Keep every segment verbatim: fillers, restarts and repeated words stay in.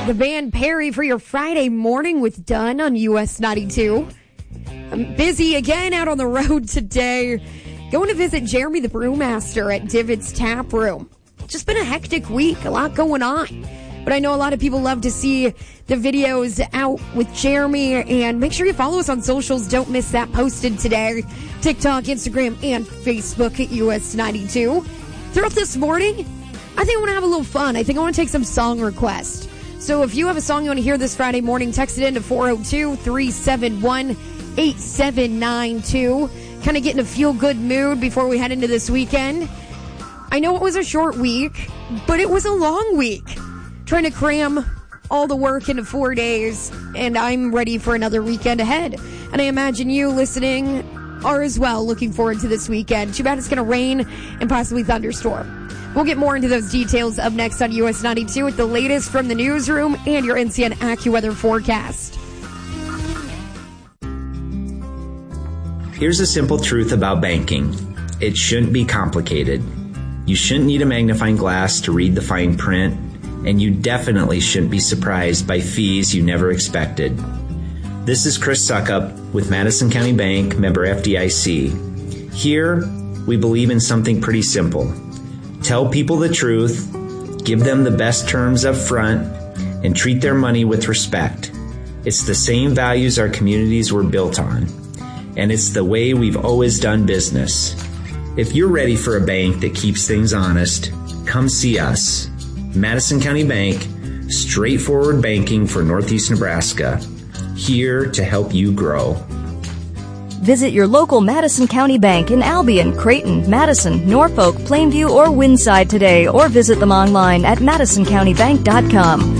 The band Perry for your Friday morning with Dunn on U S ninety-two. I'm busy again out on the road today. Going to visit Jeremy the Brewmaster at Divots Tap Room. Just been a hectic week, a lot going on. But I know a lot of people love to see the videos out with Jeremy. And make sure you follow us on socials. Don't miss that posted today. TikTok, Instagram, and Facebook at U S ninety-two. Throughout this morning, I think I want to have a little fun. I think I want to take some song requests. So if you have a song you want to hear this Friday morning, text it in to four oh two, three seven one, eight seven nine two. Kind of get in a feel-good mood before we head into this weekend. I know it was a short week, but it was a long week. Trying to cram all the work into four days, and I'm ready for another weekend ahead. And I imagine you listening are as well looking forward to this weekend. Too bad it's going to rain and possibly thunderstorm. We'll get more into those details up next on U S ninety-two with the latest from the newsroom and your N C N AccuWeather forecast. Here's a simple truth about banking. It shouldn't be complicated. You shouldn't need a magnifying glass to read the fine print, and you definitely shouldn't be surprised by fees you never expected. This is Chris Suckup with Madison County Bank, member F D I C. Here, we believe in something pretty simple. Tell people the truth, give them the best terms up front, and treat their money with respect. It's the same values our communities were built on. And it's the way we've always done business. If you're ready for a bank that keeps things honest, come see us. Madison County Bank, straightforward banking for Northeast Nebraska. Here to help you grow. Visit your local Madison County Bank in Albion, Creighton, Madison, Norfolk, Plainview, or Winside today, or visit them online at madison county bank dot com.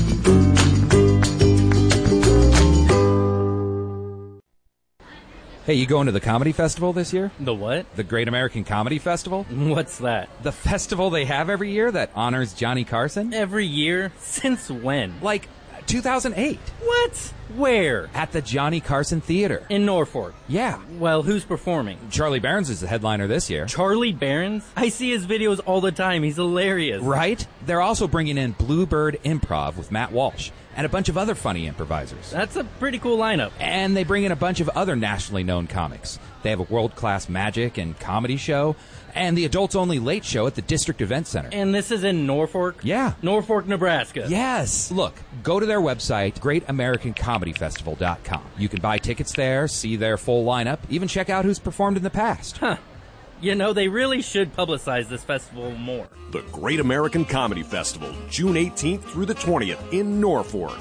Hey, you going to the comedy festival this year? The what? The Great American Comedy Festival? What's that? The festival they have every year that honors Johnny Carson? Every year? Since when? Like two thousand eight. What? Where? At the Johnny Carson Theater. In Norfolk? Yeah. Well, who's performing? Charlie Barons is the headliner this year. Charlie Barons? I see his videos all the time. He's hilarious. Right? They're also bringing in Bluebird Improv with Matt Walsh and a bunch of other funny improvisers. That's a pretty cool lineup. And they bring in a bunch of other nationally known comics. They have a world-class magic and comedy show, and the adults-only late show at the District Event Center. And this is in Norfolk? Yeah. Norfolk, Nebraska. Yes. Look, go to their website, great american comedy festival dot com. You can buy tickets there, see their full lineup, even check out who's performed in the past. Huh. You know, they really should publicize this festival more. The Great American Comedy Festival, June eighteenth through the twentieth in Norfolk.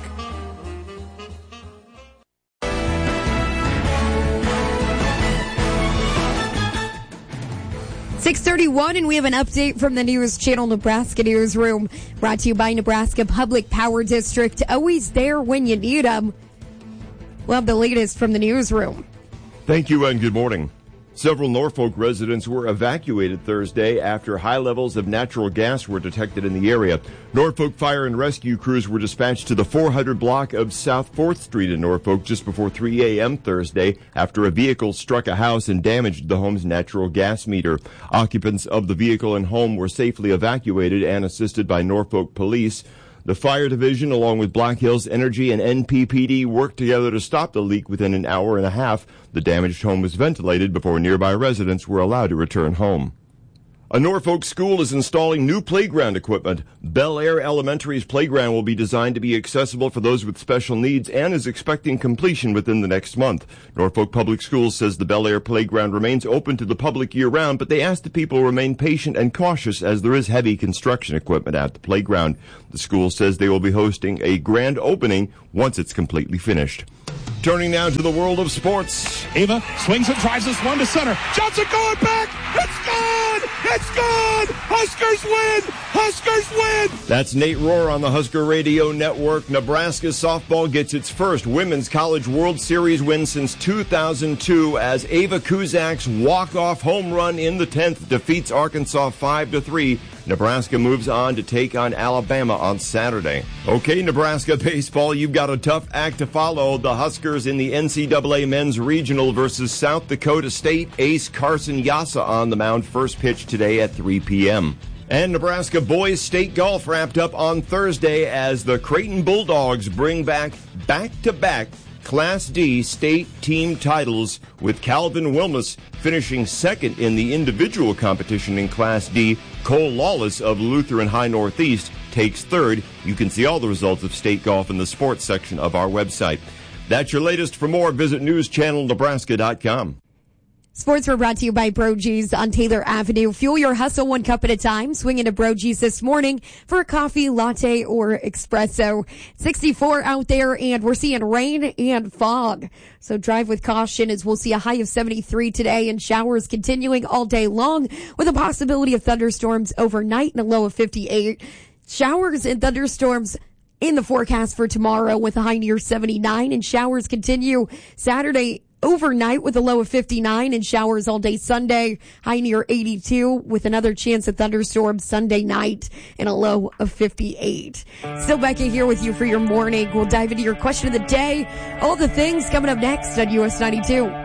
six thirty-one, and we have an update from the News Channel Nebraska Newsroom, brought to you by Nebraska Public Power District. Always there when you need them. We'll have the latest from the newsroom. Thank you and good morning. Several Norfolk residents were evacuated Thursday after high levels of natural gas were detected in the area. Norfolk fire and rescue crews were dispatched to the four hundred block of South fourth Street in Norfolk just before three a.m. Thursday after a vehicle struck a house and damaged the home's natural gas meter. Occupants of the vehicle and home were safely evacuated and assisted by Norfolk police. The fire division, along with Black Hills Energy and N P P D, worked together to stop the leak within an hour and a half. The damaged home was ventilated before nearby residents were allowed to return home. A Norfolk school is installing new playground equipment. Bel Air Elementary's playground will be designed to be accessible for those with special needs and is expecting completion within the next month. Norfolk Public Schools says the Bel Air playground remains open to the public year-round, but they ask that people remain patient and cautious as there is heavy construction equipment at the playground. The school says they will be hosting a grand opening once it's completely finished. Turning now to the world of sports. Ava swings and drives this one to center. Johnson going back. It's gone. It's gone. Huskers win. Huskers win. That's Nate Rohr on the Husker Radio Network. Nebraska softball gets its first Women's College World Series win since two thousand two as Ava Kuzak's walk-off home run in the tenth defeats Arkansas five to three. Nebraska moves on to take on Alabama on Saturday. Okay, Nebraska baseball, you've got a tough act to follow. The Huskers in the N C double A Men's Regional versus South Dakota State. Ace Carson Yassa on the mound. First pitch today at three p.m. And Nebraska boys state golf wrapped up on Thursday as the Creighton Bulldogs bring back back-to-back Class D state team titles, with Calvin Wilmus finishing second in the individual competition in Class D. Cole Lawless of Lutheran High Northeast takes third. You can see all the results of state golf in the sports section of our website. That's your latest. For more, visit news channel nebraska dot com. Sports were brought to you by Brogy's on Taylor Avenue. Fuel your hustle one cup at a time. Swing into Brogy's this morning for a coffee, latte, or espresso. sixty-four out there, and we're seeing rain and fog. So drive with caution, as we'll see a high of seventy-three today and showers continuing all day long with a possibility of thunderstorms overnight and a low of fifty-eight. Showers and thunderstorms in the forecast for tomorrow with a high near seventy-nine, and showers continue Saturday overnight with a low of fifty-nine, and showers all day Sunday, high near eighty-two, with another chance of thunderstorms Sunday night and a low of fifty-eight. Still Becky here with you for your morning. We'll dive into your question of the day. All the things coming up next on U S ninety-two.